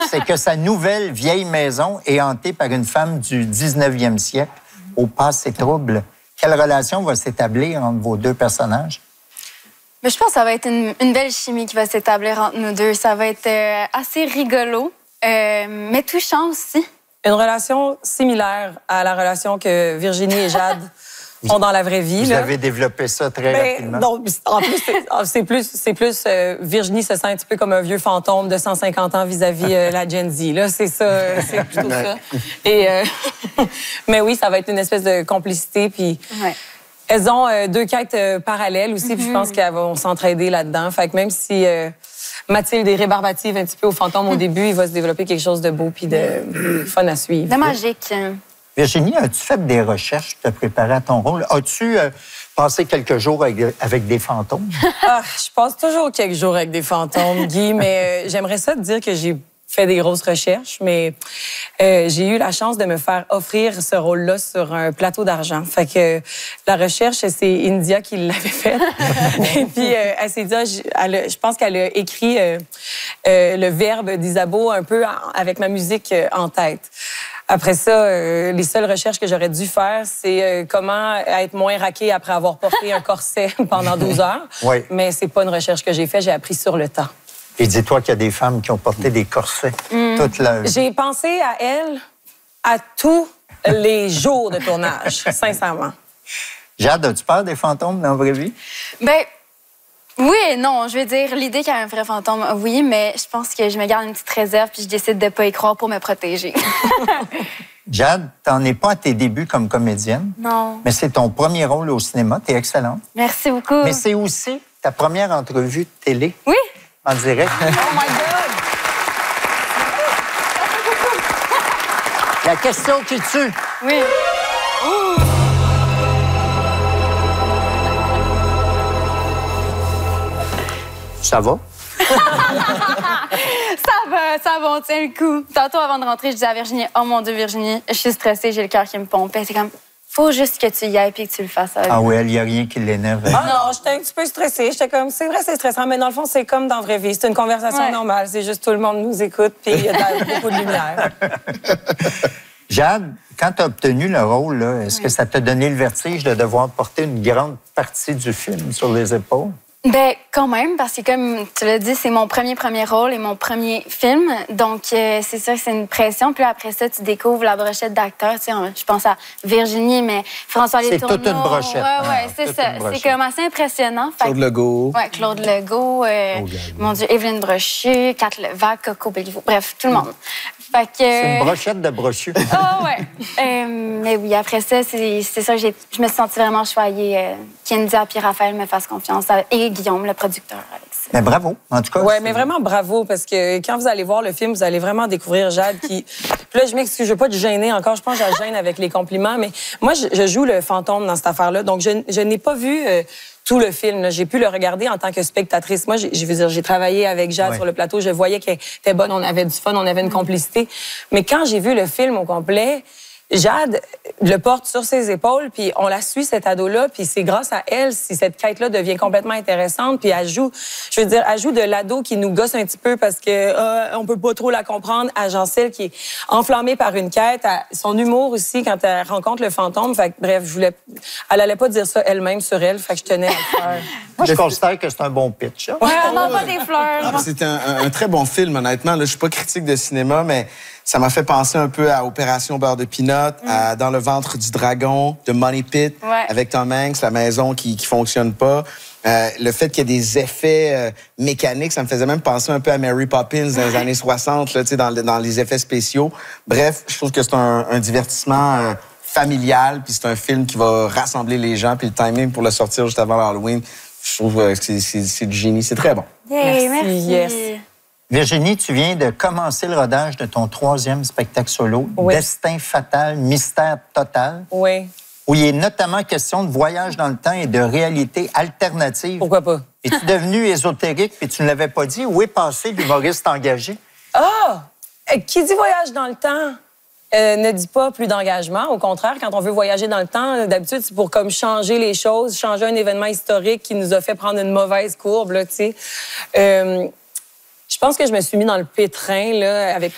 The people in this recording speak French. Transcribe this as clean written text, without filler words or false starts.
c'est que sa nouvelle vieille maison est hantée par une femme du 19e siècle au passé trouble. Quelle relation va s'établir entre vos deux personnages? Mais je pense que ça va être une belle chimie qui va s'établir entre nous deux. Ça va être assez rigolo, mais touchant aussi. Une relation similaire à la relation que Virginie et Jade ont dans la vraie vie. Vous avez développé ça très rapidement. Non, en plus, c'est plus Virginie se sent un petit peu comme un vieux fantôme de 150 ans vis-à-vis la Gen Z. Là, c'est ça, c'est plutôt ça. Et, mais oui, ça va être une espèce de complicité. Puis elles ont deux quêtes parallèles aussi. Puis je pense qu'elles vont s'entraider là-dedans. Fait que même si Mathilde est rébarbative un petit peu au fantôme au début, il va se développer quelque chose de beau puis de fun à suivre. De magique. Virginie, as-tu fait des recherches pour te préparer à ton rôle? As-tu passé quelques jours avec des fantômes? Je passe toujours quelques jours avec des fantômes, Guy, mais j'aimerais ça te dire que j'ai fait des grosses recherches, mais j'ai eu la chance de me faire offrir ce rôle-là sur un plateau d'argent. Fait que la recherche, c'est India qui l'avait faite. Et puis, elle s'est dit, je pense qu'elle a écrit le verbe d'Isabeau un peu avec ma musique en tête. Après ça, les seules recherches que j'aurais dû faire, c'est comment être moins raquée après avoir porté un corset pendant 12 heures. Oui. Mais c'est pas une recherche que j'ai faite, j'ai appris sur le temps. Et dis-toi qu'il y a des femmes qui ont porté des corsets toute leur vie. J'ai pensé à elle à tous les jours de tournage, sincèrement. Jade, as-tu peur des fantômes dans la vraie vie? Ben, oui et non. Je veux dire, l'idée qu'il y a un vrai fantôme, oui, mais je pense que je me garde une petite réserve puis je décide de ne pas y croire pour me protéger. Jade, t'en es pas à tes débuts comme comédienne. Non. Mais c'est ton premier rôle au cinéma. T'es excellente. Merci beaucoup. Mais c'est aussi ta première entrevue de télé. Oui. En direct. Oh my God! La question qui tue. Oui. Ça va? Ça va, on tient le coup. Tantôt, avant de rentrer, je disais à Virginie, oh mon Dieu, Virginie, je suis stressée, j'ai le cœur qui me pompe. C'est comme, faut juste que tu y ailles et que tu le fasses. Ah oui, il n'y a rien qui l'énerve. Ah non, j'étais un petit peu stressée. J'étais comme, c'est vrai, c'est stressant, mais dans le fond, c'est comme dans la vraie vie. C'est une conversation normale. C'est juste tout le monde nous écoute, puis il y a beaucoup de lumière. Jade, quand tu as obtenu le rôle, là, est-ce que ça t'a donné le vertige de devoir porter une grande partie du film sur les épaules? Ben, quand même, parce que comme tu l'as dit, c'est mon premier rôle et mon premier film. Donc, c'est sûr que c'est une pression. Puis après ça, tu découvres la brochette d'acteurs. Tu sais, je pense à Virginie, mais François Letourneau. C'est toute une brochette. Ouais, c'est ça. C'est comme assez impressionnant. Claude Legault. Ouais, Claude Legault. Mon Dieu, Évelyne Brochu, Kat Levac, Coco Béliveau. Bref, tout le monde. Fait que... C'est une brochette de brochu. Ah ouais. Mais oui, après ça, c'est ça, je me suis sentie vraiment choyée qu'India et Raphaël me fassent confiance. Et Guillaume, le producteur, avec ça. Mais bravo, en tout cas. Oui, mais vraiment bravo, parce que quand vous allez voir le film, vous allez vraiment découvrir Jade qui... Puis là, je m'excuse, je ne veux pas te gêner encore. Je pense que je la gêne avec les compliments, mais moi, je joue le fantôme dans cette affaire-là. Donc, je n'ai pas vu... tout le film. J'ai pu le regarder en tant que spectatrice. Moi, j'ai travaillé avec Jade sur le plateau. Je voyais qu'elle était bonne, on avait du fun, on avait une complicité. Mais quand j'ai vu le film au complet, Jade le porte sur ses épaules, puis on la suit, cette ado-là, puis c'est grâce à elle si cette quête-là devient complètement intéressante, puis elle joue, je veux dire, elle joue de l'ado qui nous gosse un petit peu parce que on peut pas trop la comprendre, à Jean-Celle qui est enflammée par une quête, à son humour aussi quand elle rencontre le fantôme. Fait que, bref, elle allait pas dire ça elle-même sur elle, fait que je tenais à le faire. Moi, je considère que c'est un bon pitch. Hein? Ouais, on n'a pas des fleurs. C'est un très bon film, honnêtement. Là, je suis pas critique de cinéma, mais ça m'a fait penser un peu à Opération Beurre de Pinot, à Dans le ventre du dragon, de Money Pit, avec Tom Hanks, la maison qui fonctionne pas. Le fait qu'il y ait des effets mécaniques, ça me faisait même penser un peu à Mary Poppins dans les années 60, là, dans les effets spéciaux. Bref, je trouve que c'est un divertissement familial, puis c'est un film qui va rassembler les gens, puis le timing pour le sortir juste avant l'Halloween, je trouve que c'est du génie. C'est très bon. Hey, merci. Yes. Virginie, tu viens de commencer le rodage de ton 3e spectacle solo, Destin fatal, mystère total. Oui. Où il est notamment question de voyage dans le temps et de réalité alternative. Pourquoi pas? Es-tu devenu ésotérique puis tu ne l'avais pas dit? Où est passé l'humoriste engagé? Ah! Qui dit voyage dans le temps ne dit pas plus d'engagement. Au contraire, quand on veut voyager dans le temps, d'habitude, c'est pour comme changer les choses, changer un événement historique qui nous a fait prendre une mauvaise courbe, là, tu sais. Je pense que je me suis mis dans le pétrin, là, avec